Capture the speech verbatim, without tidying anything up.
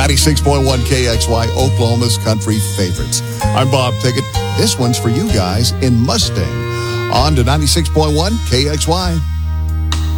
ninety-six point one K X Y, Oklahoma's country favorites. I'm Bob Pickett. This one's for you guys in Mustang. On to ninety-six point one K X Y.